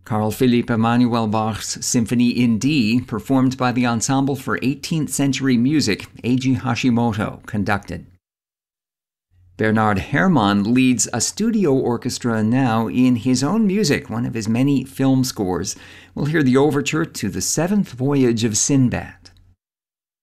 Carl Philipp Emanuel Bach's Symphony in D, performed by the Ensemble for 18th Century Music, Eiji Hashimoto, conducted. Bernard Herrmann leads a studio orchestra now in his own music, one of his many film scores. We'll hear the overture to The Seventh Voyage of Sinbad.